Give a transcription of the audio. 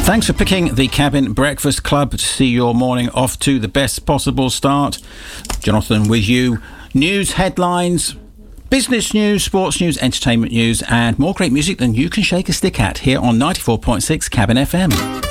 Thanks for picking the Cabin Breakfast Club to see your morning off to the best possible start. Jonathan with you. News, headlines, business news, sports news, entertainment news, and more great music than you can shake a stick at here on 94.6 Cabin FM.